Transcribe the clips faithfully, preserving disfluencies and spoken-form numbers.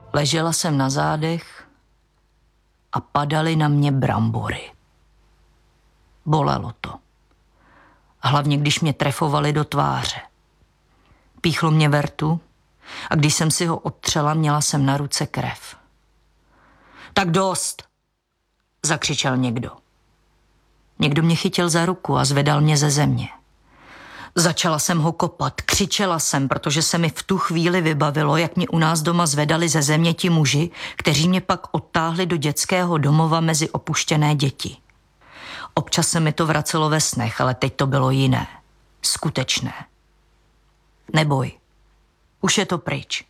Ležela jsem na zádech a padaly na mě brambory. Bolelo to. Hlavně, když mě trefovaly do tváře. Píchlo mě ve rtu a když jsem si ho odtřela, měla jsem na ruce krev. Tak dost, zakřičel někdo. Někdo mě chytil za ruku a zvedal mě ze země. Začala jsem ho kopat, křičela jsem, protože se mi v tu chvíli vybavilo, jak mě u nás doma zvedali ze země ti muži, kteří mě pak odtáhli do dětského domova mezi opuštěné děti. Občas se mi to vracelo ve snech, ale teď to bylo jiné. Skutečné. Neboj, už je to pryč.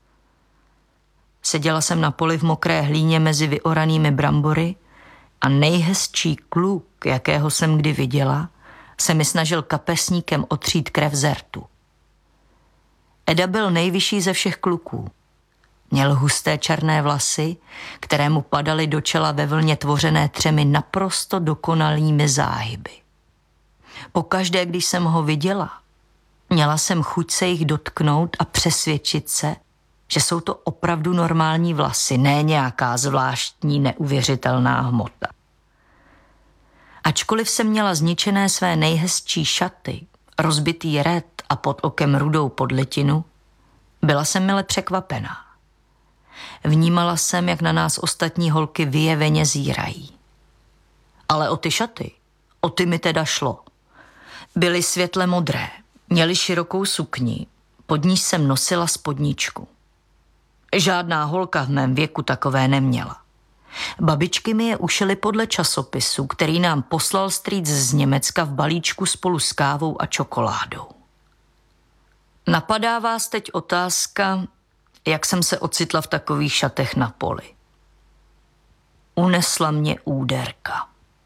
Seděla jsem na poli v mokré hlíně mezi vyoranými brambory a nejhezčí kluk, jakého jsem kdy viděla, se mi snažil kapesníkem otřít krev z rtu. Eda byl nejvyšší ze všech kluků. Měl husté černé vlasy, které mu padaly do čela ve vlně tvořené třemi naprosto dokonalými záhyby. Pokaždé, když jsem ho viděla, měla jsem chuť se jich dotknout a přesvědčit se, že jsou to opravdu normální vlasy, ne nějaká zvláštní neuvěřitelná hmota. Ačkoliv jsem měla zničené své nejhezčí šaty, rozbitý ret a pod okem rudou podlitinu, byla jsem mile překvapená. Vnímala jsem, jak na nás ostatní holky vyjeveně zírají. Ale o ty šaty, o ty mi teda šlo. Byly světle modré, měly širokou sukni, pod níž jsem nosila spodničku. Žádná holka v mém věku takové neměla. Babičky mi je ušily podle časopisu, který nám poslal strýc z Německa v balíčku spolu s kávou a čokoládou. Napadá vás teď otázka, jak jsem se ocitla v takových šatech na poli. Unesla mě úderka.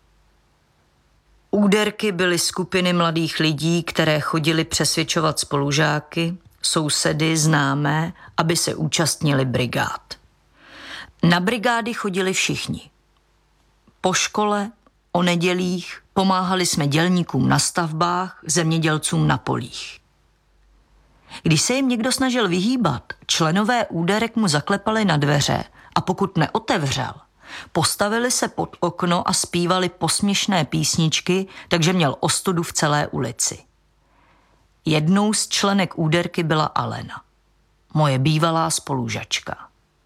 Úderky byly skupiny mladých lidí, které chodili přesvědčovat spolužáky, sousedy, známé, aby se účastnili brigád. Na brigády chodili všichni. Po škole, o nedělích pomáhali jsme dělníkům na stavbách, zemědělcům na polích. Když se jim někdo snažil vyhýbat, členové úderek mu zaklepali na dveře a pokud neotevřel, postavili se pod okno a zpívali posměšné písničky, takže měl ostudu v celé ulici. Jednou z členek úderky byla Alena, moje bývalá spolužačka.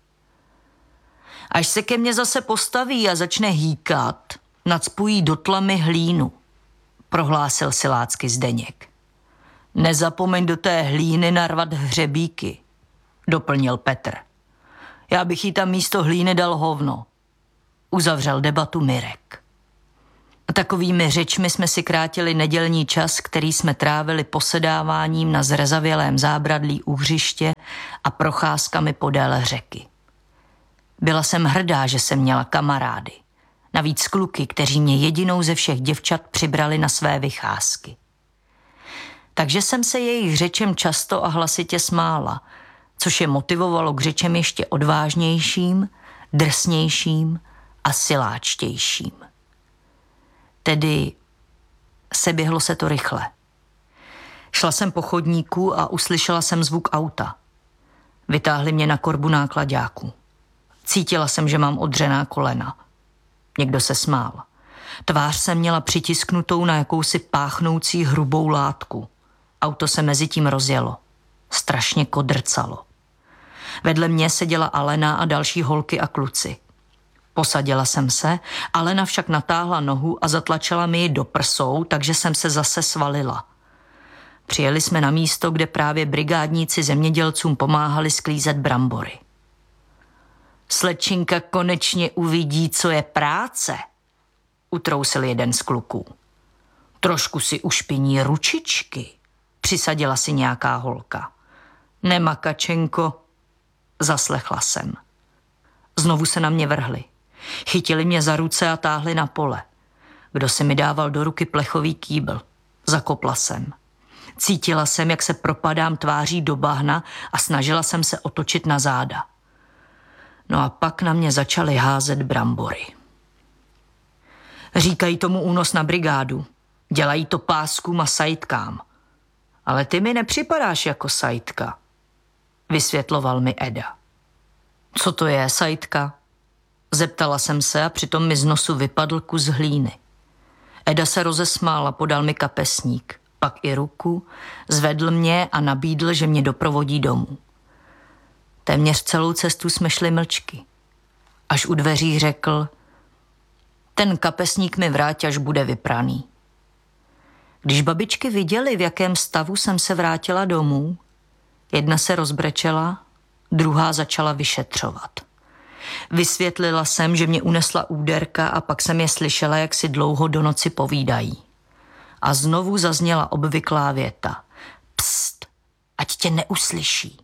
Až se ke mně zase postaví a začne hýkat, nacpují do tlamy hlínu, prohlásil silácky Zdeněk. Nezapomeň do té hlíny narvat hřebíky, doplnil Petr. Já bych jí tam místo hlíny dal hovno. Uzavřel debatu Mirek. Takovými řečmi jsme si krátili nedělní čas, který jsme trávili posedáváním na zrezavělém zábradlí u hřiště a procházkami podél řeky. Byla jsem hrdá, že jsem měla kamarády. Navíc kluky, kteří mě jedinou ze všech děvčat přibrali na své vycházky. Takže jsem se jejich řečem často a hlasitě smála, což je motivovalo k řečem ještě odvážnějším, drsnějším a siláčtějším. Tedy seběhlo se to rychle. Šla jsem po chodníku a uslyšela jsem zvuk auta. Vytáhli mě na korbu náklaďáku. Cítila jsem, že mám odřená kolena. Někdo se smál. Tvář jsem měla přitisknutou na jakousi páchnoucí hrubou látku. Auto se mezi tím rozjelo. Strašně kodrcalo. Vedle mě seděla Alena a další holky a kluci. Posadila jsem se, Alena však natáhla nohu a zatlačila mi ji do prsou, takže jsem se zase svalila. Přijeli jsme na místo, kde právě brigádníci zemědělcům pomáhali sklízet brambory. Slečinka konečně uvidí, co je práce, utrousil jeden z kluků. Trošku si ušpiní ručičky, přisadila si nějaká holka. Nemakačenko, zaslechla jsem. Znovu se na mě vrhli. Chytili mě za ruce a táhli na pole. Kdo si mi dával do ruky plechový kýbl. Zakopla jsem. Cítila jsem, jak se propadám tváří do bahna a snažila jsem se otočit na záda. No a pak na mě začaly házet brambory. Říkají tomu únos na brigádu. Dělají to páskům a sajtkám. Ale ty mi nepřipadáš jako sajtka, vysvětloval mi Eda. Co to je, Sajdka? Zeptala jsem se a přitom mi z nosu vypadl kus hlíny. Eda se rozesmál a podal mi kapesník, pak i ruku, zvedl mě a nabídl, že mě doprovodí domů. Téměř celou cestu jsme šli mlčky. Až u dveří řekl: ten kapesník mi vrátí, až bude vypraný. Když babičky viděly, v jakém stavu jsem se vrátila domů, jedna se rozbrečela, druhá začala vyšetřovat. Vysvětlila jsem, že mě unesla úderka a pak jsem je slyšela, jak si dlouho do noci povídají. A znovu zazněla obvyklá věta: pst, ať tě neuslyší.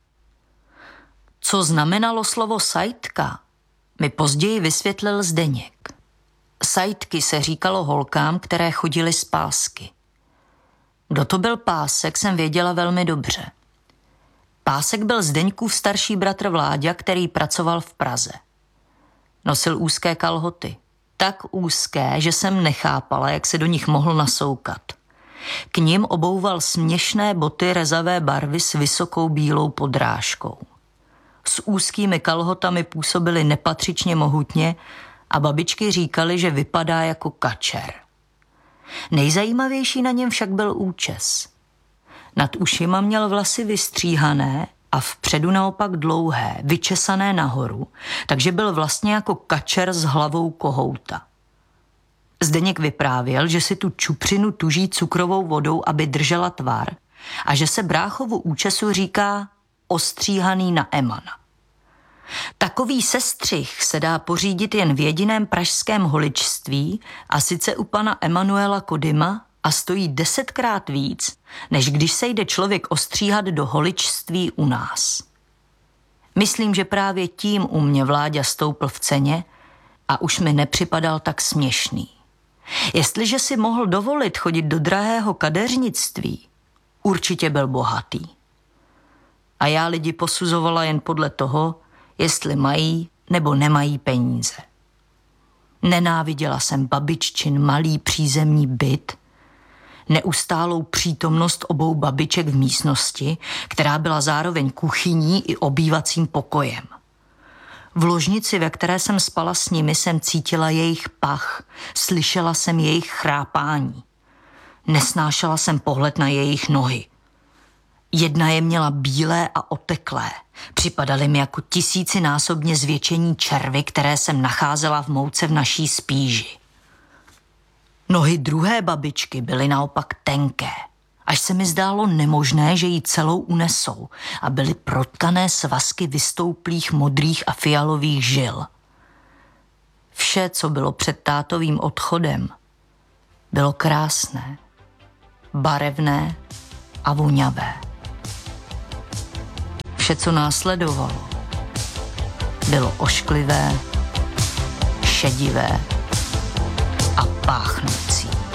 Co znamenalo slovo Sajdka, mi později vysvětlil Zdeněk. Sajdky se říkalo holkám, které chodily z pásky. Kdo to byl Pásek, jsem věděla velmi dobře. Pásek byl Zdeňkův starší bratr Vláďa, který pracoval v Praze. Nosil úzké kalhoty. Tak úzké, že jsem nechápala, jak se do nich mohl nasoukat. K nim obouval směšné boty rezavé barvy s vysokou bílou podrážkou. S úzkými kalhotami působili nepatřičně mohutně a babičky říkali, že vypadá jako kačer. Nejzajímavější na něm však byl účes. Nad ušima měl vlasy vystříhané a vpředu naopak dlouhé, vyčesané nahoru, takže byl vlastně jako kačer s hlavou kohouta. Zdeněk vyprávěl, že si tu čupřinu tuží cukrovou vodou, aby držela tvar, a že se bráchovu účesu říká ostříhaný na emana. Takový sestřih se dá pořídit jen v jediném pražském holičství, a sice u pana Emanuela Kodyma, a stojí desetkrát víc, než když se jde člověk ostříhat do holičství u nás. Myslím, že právě tím u mě Vláďa stoupl v ceně a už mi nepřipadal tak směšný. Jestliže si mohl dovolit chodit do drahého kadeřnictví, určitě byl bohatý. A já lidi posuzovala jen podle toho, jestli mají nebo nemají peníze. Nenáviděla jsem babiččin malý přízemní byt, neustálou přítomnost obou babiček v místnosti, která byla zároveň kuchyní i obývacím pokojem. V ložnici, ve které jsem spala s nimi, jsem cítila jejich pach, slyšela jsem jejich chrápání. Nesnášela jsem pohled na jejich nohy. Jedna je měla bílé a oteklé. Připadaly mi jako tisícinásobně zvětšení červy, které jsem nacházela v mouce v naší spíži. Nohy druhé babičky byly naopak tenké, až se mi zdálo nemožné, že ji celou unesou, a byly protkané svazky vystouplých modrých a fialových žil. Vše, co bylo před tátovým odchodem, bylo krásné, barevné a voňavé. Vše, co následovalo, bylo ošklivé, šedivé a páchnoucí.